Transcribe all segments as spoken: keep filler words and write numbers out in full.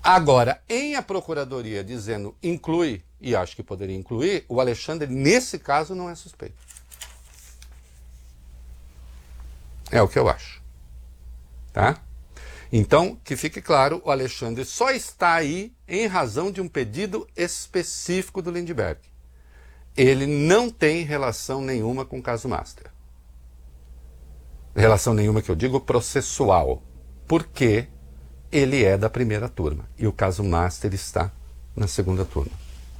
Agora, em a Procuradoria dizendo inclui, e acho que poderia incluir, o Alexandre, nesse caso, não é suspeito. É o que eu acho. Tá? Então, que fique claro, o Alexandre só está aí em razão de um pedido específico do Lindbergh. Ele não tem relação nenhuma com o caso Master. Relação nenhuma que eu digo processual. Porque ele é da primeira turma. E o caso Master está na segunda turma.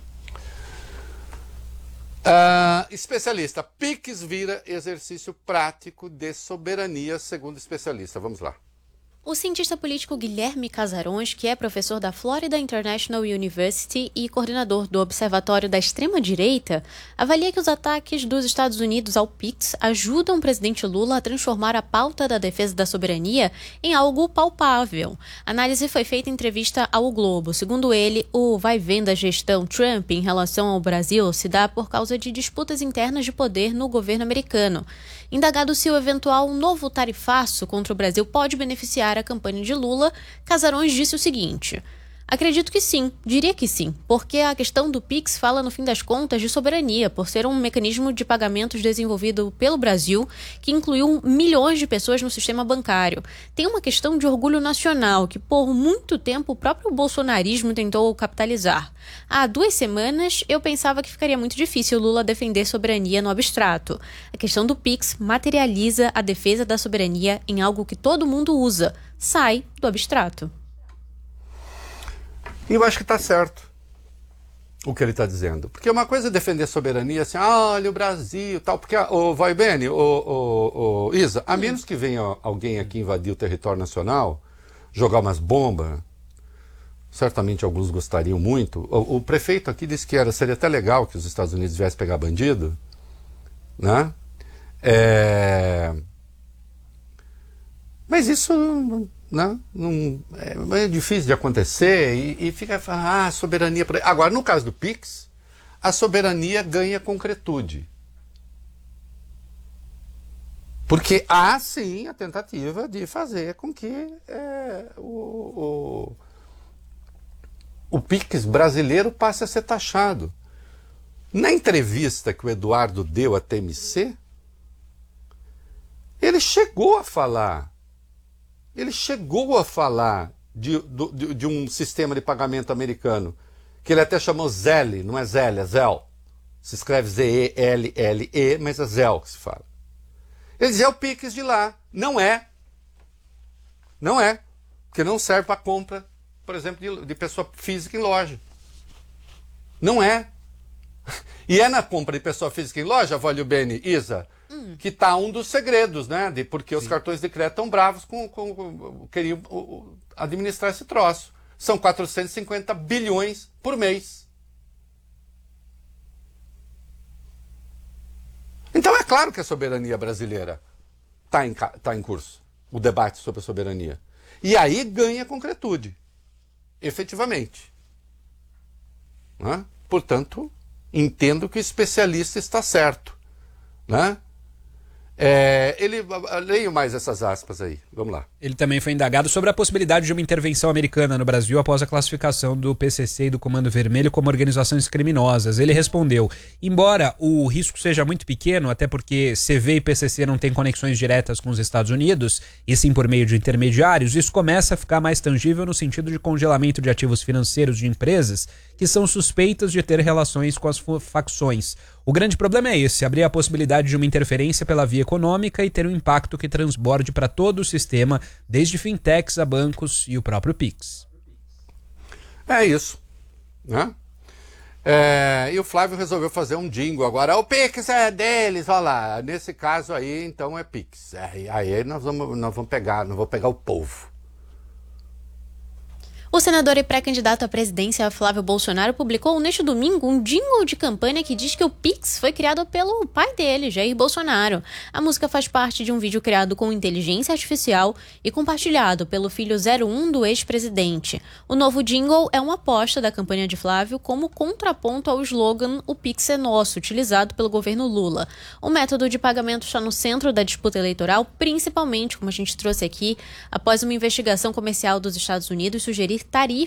Uh, especialista. Pix vira exercício prático de soberania, segundo especialista. Vamos lá. O cientista político Guilherme Casarões, que é professor da Florida International University e coordenador do Observatório da Extrema-Direita, avalia que os ataques dos Estados Unidos ao Pix ajudam o presidente Lula a transformar a pauta da defesa da soberania em algo palpável. A análise foi feita em entrevista ao Globo. Segundo ele, o vai-vem da gestão Trump em relação ao Brasil se dá por causa de disputas internas de poder no governo americano. Indagado se o eventual novo tarifaço contra o Brasil pode beneficiar a campanha de Lula, Casarões disse o seguinte: acredito que sim, diria que sim, porque a questão do Pix fala, no fim das contas, de soberania, por ser um mecanismo de pagamentos desenvolvido pelo Brasil, que incluiu milhões de pessoas no sistema bancário. Tem uma questão de orgulho nacional, que por muito tempo o próprio bolsonarismo tentou capitalizar. Há duas semanas, eu pensava que ficaria muito difícil Lula defender soberania no abstrato. A questão do Pix materializa a defesa da soberania em algo que todo mundo usa, sai do abstrato. E eu acho que está certo o que ele está dizendo. Porque uma coisa é defender soberania, assim, ah, olha o Brasil, tal. Porque, o Vai Bene, o, o, o Isa, a menos que venha alguém aqui invadir o território nacional, jogar umas bombas, certamente alguns gostariam muito. O, o prefeito aqui disse que era, seria até legal que os Estados Unidos viessem pegar bandido, né? É... Mas isso... Não, não, é, é difícil de acontecer e, e fica falando, ah, soberania... Pra... Agora, no caso do Pix, a soberania ganha concretude. Porque há, sim, a tentativa de fazer com que é, o, o, o Pix brasileiro passe a ser taxado. Na entrevista que o Eduardo deu à T M C, ele chegou a falar... Ele chegou a falar de, de, de um sistema de pagamento americano, que ele até chamou Zelle, não é Zelle, é Zelle. Se escreve Z E L L E, mas é Zelle que se fala. Ele dizia, é o Pix de lá. Não é. Não é. Porque não serve para compra, por exemplo, de, de pessoa física em loja. Não é. E é na compra de pessoa física em loja, Valio Bene, Isa, hum. que está um dos segredos, né? De porque Sim. os cartões de crédito estão bravos com, com, com queriam administrar esse troço. São quatrocentos e cinquenta bilhões por mês. Então é claro que a soberania brasileira está em, tá em curso, o debate sobre a soberania. E aí ganha concretude, efetivamente. Né? Portanto, entendo que o especialista está certo. Né? É, ele, leio mais essas aspas aí, vamos lá. Ele também foi indagado sobre a possibilidade de uma intervenção americana no Brasil após a classificação do P C C e do Comando Vermelho como organizações criminosas. Ele respondeu, embora o risco seja muito pequeno, até porque C V e P C C não têm conexões diretas com os Estados Unidos, e sim por meio de intermediários, isso começa a ficar mais tangível no sentido de congelamento de ativos financeiros de empresas que são suspeitas de ter relações com as facções. O grande problema é esse, abrir a possibilidade de uma interferência pela via econômica e ter um impacto que transborde para todo o sistema, desde fintechs a bancos e o próprio Pix. É isso. Né? É, e o Flávio resolveu fazer um jingle agora. O Pix é deles, olha lá. Nesse caso aí, então é Pix. É, aí nós vamos, nós vamos pegar, nós vamos pegar o povo. O senador e pré-candidato à presidência Flávio Bolsonaro publicou neste domingo um jingle de campanha que diz que o Pix foi criado pelo pai dele, Jair Bolsonaro. A música faz parte de um vídeo criado com inteligência artificial e compartilhado pelo filho zero um do ex-presidente. O novo jingle é uma aposta da campanha de Flávio como contraponto ao slogan "O Pix é nosso", utilizado pelo governo Lula. O método de pagamento está no centro da disputa eleitoral, principalmente, como a gente trouxe aqui, após uma investigação comercial dos Estados Unidos sugerir tarifas